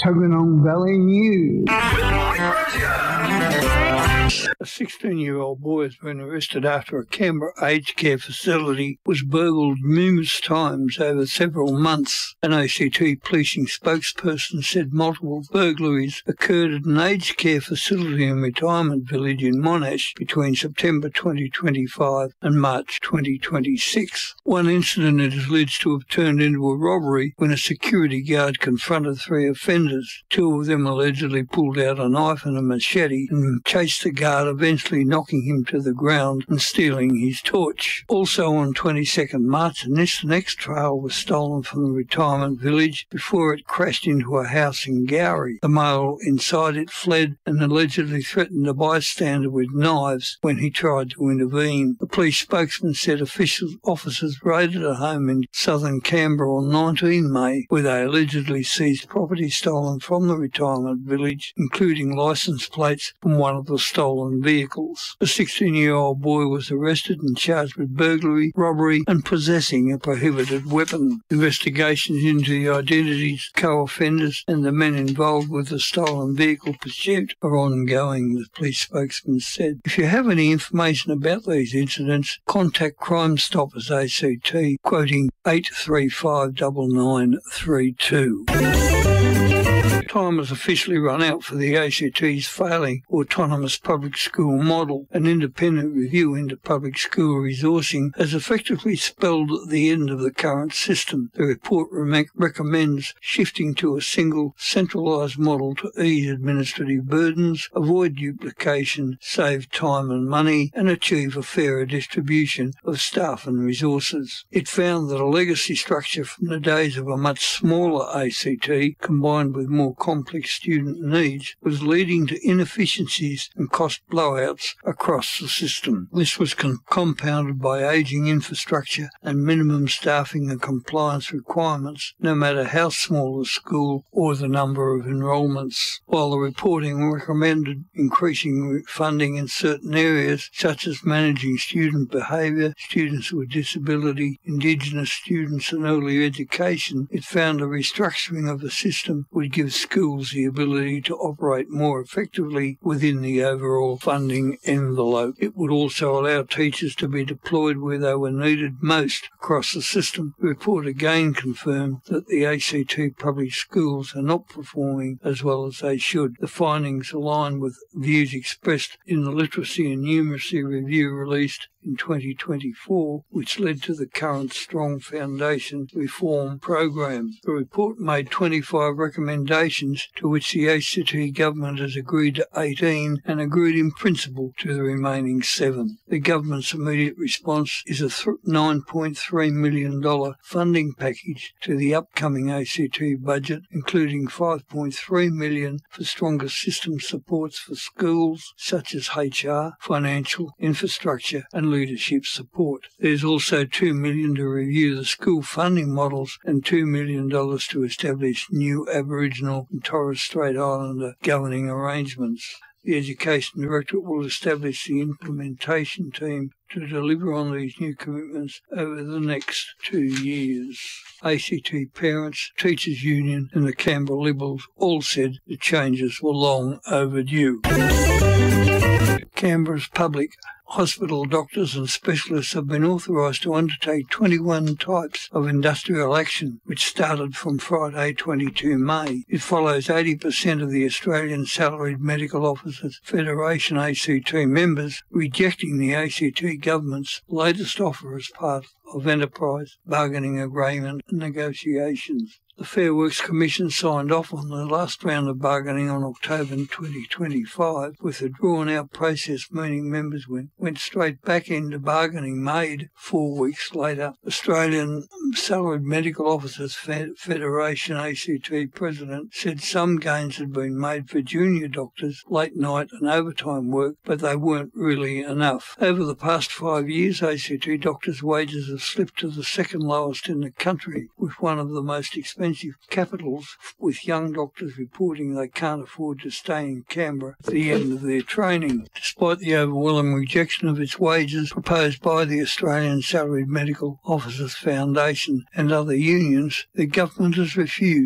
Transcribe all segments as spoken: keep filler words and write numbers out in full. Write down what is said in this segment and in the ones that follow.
Tuggeranong Valley News. A sixteen-year-old boy has been arrested after a Canberra aged care facility was burgled numerous times over several months. An A C T policing spokesperson said multiple burglaries occurred at an aged care facility and retirement village in Monash between September twenty twenty-five and March twenty twenty-six. One incident is alleged to have turned into a robbery when a security guard confronted three offenders. Two of them allegedly pulled out a knife and a machete and chased the guard, eventually knocking him to the ground and stealing his torch. Also on twenty-second March, an Nissan X-Trail was stolen from the retirement village before it crashed into a house in Gowrie. The male inside it fled and allegedly threatened a bystander with knives when he tried to intervene. The police spokesman said official officers raided a home in southern Canberra on nineteenth May, where they allegedly seized property stolen from the retirement village, including licence plates from one of the stolen vehicles. The sixteen-year-old boy was arrested and charged with burglary, robbery and possessing a prohibited weapon. Investigations into the identities of co-offenders and the men involved with the stolen vehicle pursuit are ongoing, the police spokesman said. If you have any information about these incidents, contact Crime Stoppers A C T, quoting eight three five nine nine three two. Time has officially run out for the A C T's failing autonomous public school model. An independent review into public school resourcing has effectively spelled the end of the current system. The report re- recommends shifting to a single, centralised model to ease administrative burdens, avoid duplication, save time and money, and achieve a fairer distribution of staff and resources. It found that a legacy structure from the days of a much smaller A C T, combined with more complex student needs, was leading to inefficiencies and cost blowouts across the system. This was con- compounded by ageing infrastructure and minimum staffing and compliance requirements, no matter how small the school or the number of enrolments. While the reporting recommended increasing funding in certain areas, such as managing student behaviour, students with disability, Indigenous students and early education, it found a restructuring of the system would give schools the ability to operate more effectively within the overall funding envelope. It would also allow teachers to be deployed where they were needed most across the system. The report again confirmed that the A C T public schools are not performing as well as they should. The findings align with views expressed in the Literacy and Numeracy Review released in twenty twenty-four, which led to the current Strong Foundation Reform Program. The report made twenty-five recommendations, to which the A C T government has agreed to eighteen and agreed in principle to the remaining seven. The government's immediate response is a nine point three million dollars funding package to the upcoming A C T budget, including five point three million dollars for stronger system supports for schools such as H R, financial, infrastructure and leadership support. There's also two million dollars to review the school funding models and two million dollars to establish new Aboriginal and Torres Strait Islander governing arrangements. The Education Directorate will establish the implementation team to deliver on these new commitments over the next two years. A C T parents, Teachers Union and the Canberra Liberals all said the changes were long overdue. Canberra's public hospital doctors and specialists have been authorised to undertake twenty-one types of industrial action, which started from Friday twenty-second May. It follows eighty percent of the Australian Salaried Medical Officers Federation A C T members rejecting the A C T government's latest offer as part of enterprise bargaining agreement negotiations. The Fair Works Commission signed off on the last round of bargaining on October twenty twenty-five, with a drawn-out process meaning members went, went straight back into bargaining made four weeks later. Australian Salaried Medical Officers Federation A C T President said some gains had been made for junior doctors, late night and overtime work, but they weren't really enough. Over the past five years, A C T doctors' wages have slipped to the second lowest in the country, with one of the most expensive capitals, with young doctors reporting they can't afford to stay in Canberra at the end of their training. Despite the overwhelming rejection of its wages proposed by the Australian Salaried Medical Officers Foundation and other unions, the government has refused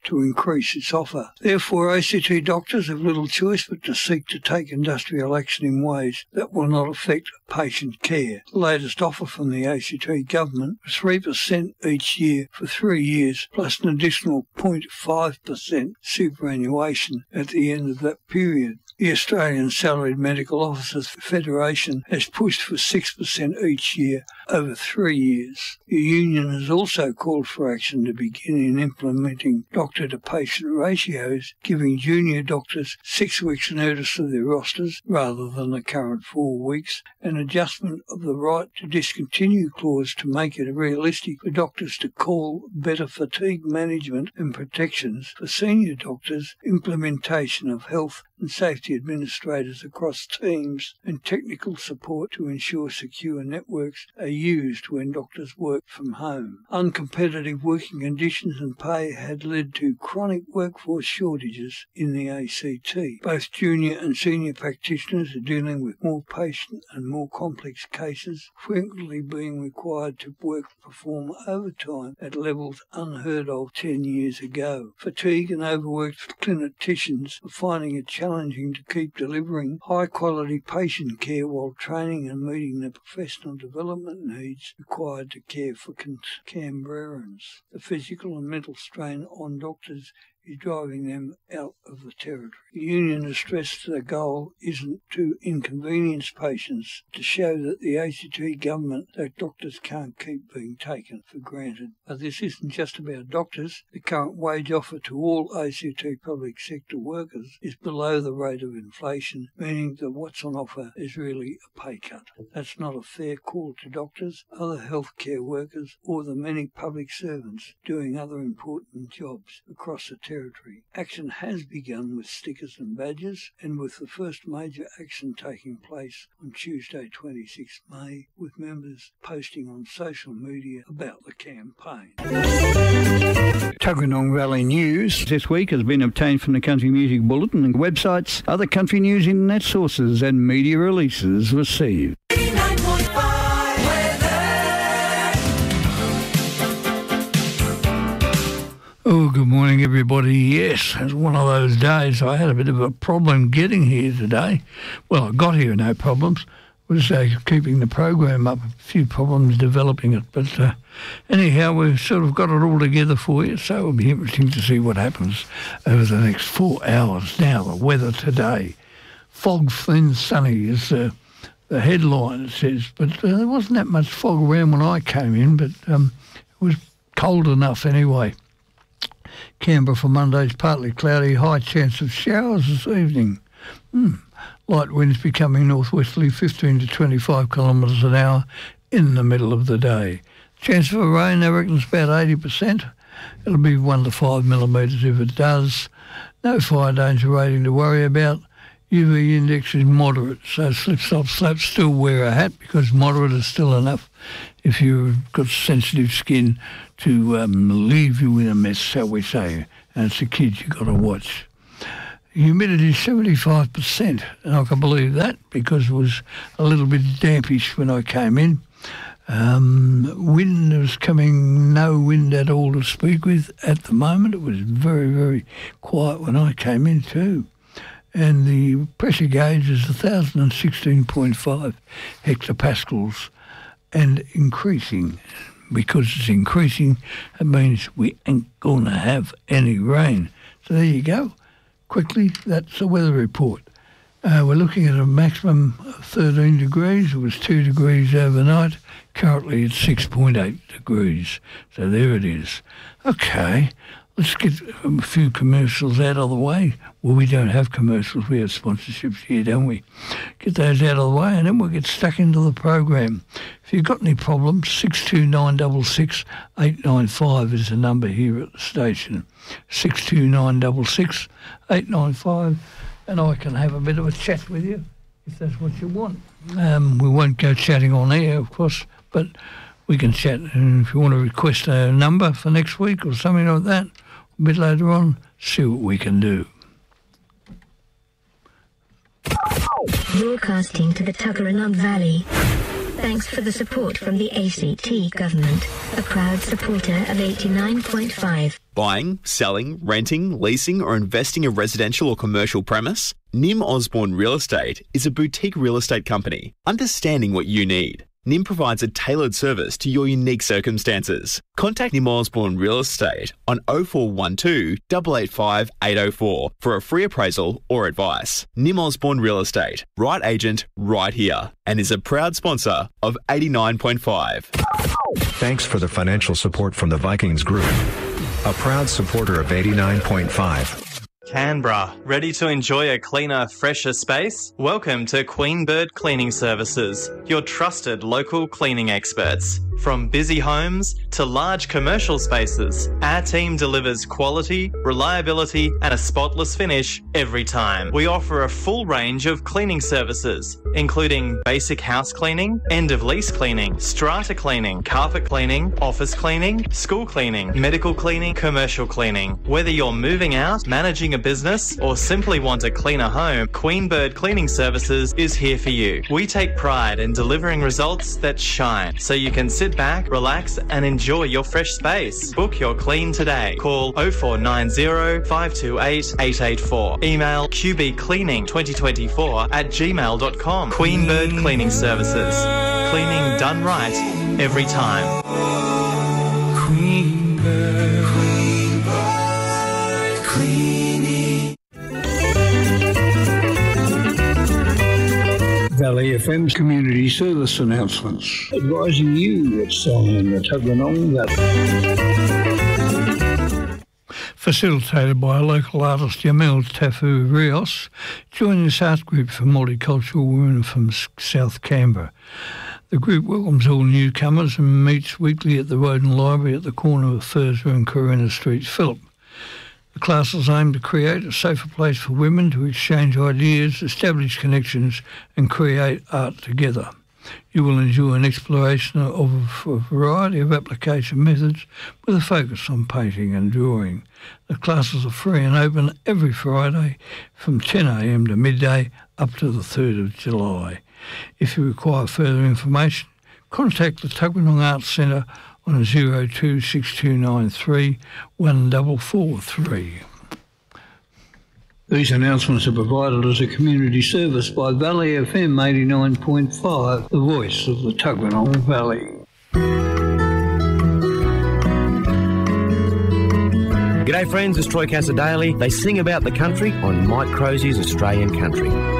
to increase its offer. Therefore, A C T doctors have little choice but to seek to take industrial action in ways that will not affect patient care. The latest offer from the A C T government was three percent each year for three years, plus an additional zero point five percent superannuation at the end of that period. The Australian Salaried Medical Officers Federation has pushed for six percent each year over three years. The union has also called for action to begin in implementing doctor-to-patient ratios, giving junior doctors six weeks' notice of their rosters rather than the current four weeks, and adjustment of the right to discontinue clause to make it realistic for doctors to call, better fatigue management and protections for senior doctors, implementation of health and safety administrators across teams, and technical support to ensure secure networks are used when doctors work from home. Uncompetitive working conditions and pay had led to chronic workforce shortages in the A C T. Both junior and senior practitioners are dealing with more patient and more complex cases, frequently being required to work perform overtime at levels unheard of ten years ago. Fatigue and overworked clinicians are finding it challenging to keep delivering high-quality patient care while training and meeting the professional development needs required to care for Canberrans. The physical and mental strain on doctors is driving them out of the territory. The union has stressed the goal isn't to inconvenience patients, to show that the A C T government that doctors can't keep being taken for granted. But this isn't just about doctors. The current wage offer to all A C T public sector workers is below the rate of inflation, meaning that what's on offer is really a pay cut. That's not a fair call to doctors, other healthcare workers, or the many public servants doing other important jobs across the territory. Action has begun with stickers and badges, and with the first major action taking place on Tuesday, twenty-sixth May, with members posting on social media about the campaign. Tuggeranong Valley News this week has been obtained from the Country Music Bulletin and websites, other country news internet sources and media releases received. Oh, good morning, everybody. Yes, it's one of those days. I had a bit of a problem getting here today. Well, I got here, no problems. It was uh, keeping the program up, a few problems developing it. But uh, anyhow, we've sort of got it all together for you, so it'll be interesting to see what happens over the next four hours. Now, the weather today. Fog, thin, sunny is uh, the headline, it says. But uh, there wasn't that much fog around when I came in, but um, it was cold enough anyway. Canberra for Monday's partly cloudy, high chance of showers this evening. Hmm. Light winds becoming northwesterly, fifteen to twenty-five kilometres an hour in the middle of the day. Chance for rain, I reckon, is about eighty percent. It'll be one to five millimetres if it does. No fire danger rating to worry about. U V index is moderate, so slip, slop, slap, still wear a hat because moderate is still enough if you've got sensitive skin to um, leave you in a mess, shall we say. And it's the kids you've got to watch. Humidity is seventy-five percent, and I can believe that because it was a little bit dampish when I came in. Um, wind was coming, no wind at all to speak with at the moment. It was very, very quiet when I came in too. And the pressure gauge is one thousand sixteen point five hectopascals and increasing. Because it's increasing, it means we ain't going to have any rain. So there you go. Quickly, that's the weather report. Uh, we're looking at a maximum of thirteen degrees. It was two degrees overnight. Currently it's six point eight degrees. So there it is. Okay. Let's get a few commercials out of the way. Well, we don't have commercials. We have sponsorships here, don't we? Get those out of the way and then we'll get stuck into the program. If you've got any problems, six two nine six six, eight nine five is the number here at the station. six two nine six six, eight nine five, and I can have a bit of a chat with you if that's what you want. Um, we won't go chatting on air, of course, but we can chat. And if you want to request a number for next week or something like that, a bit later on, see what we can do. Broadcasting to the Tuggeranong Valley. Thanks for the support from the A C T Government, a proud supporter of eighty-nine point five. Buying, selling, renting, leasing or investing a residential or commercial premise? Nim Osborne Real Estate is a boutique real estate company, understanding what you need. Nim provides a tailored service to your unique circumstances. Contact Nim Osborne Real Estate on oh four one two, eight eight five, eight oh four for a free appraisal or advice. Nim Osborne Real Estate, right agent, right here, and is a proud sponsor of eighty-nine point five. Thanks for the financial support from the Vikings Group, a proud supporter of eighty-nine point five. Canberra, ready to enjoy a cleaner, fresher space? Welcome to Queen Bird Cleaning Services, your trusted local cleaning experts. From busy homes to large commercial spaces, our team delivers quality, reliability and a spotless finish every time. We offer a full range of cleaning services, including basic house cleaning, end-of-lease cleaning, strata cleaning, carpet cleaning, office cleaning, school cleaning, medical cleaning, commercial cleaning. Whether you're moving out, managing a business or simply want a cleaner home, Queen Bird Cleaning Services is here for you. We take pride in delivering results that shine, so you can sit back, relax and enjoy your fresh space. Book your clean today. Call oh four nine oh, five two eight, eight eight four. Email q b cleaning twenty twenty-four at gmail dot com. Queen Bird Cleaning Services. Cleaning done right every time. Queen Bird, Queen Bird Cleaning. Valley F M's community service announcements, advising you what's on in the Tuggeranong Valley. Facilitated by a local artist, Yamil Tafu Rios, join this art group for multicultural women from South Canberra. The group welcomes all newcomers and meets weekly at the Woden Library at the corner of Thursday and Corinna Streets, Phillip. The classes aim to create a safer place for women to exchange ideas, establish connections and create art together. You will enjoy an exploration of a variety of application methods with a focus on painting and drawing. The classes are free and open every Friday from ten a m to midday up to the third of July. If you require further information, contact the Tuggeranong Arts Centre on zero two six two nine three, one four four three. These announcements are provided as a community service by Valley F M eighty-nine point five, the voice of the Tuggeranong Valley. G'day friends, it's Troy Cassadaly. They sing about the country on Mike Crosey's Australian Country.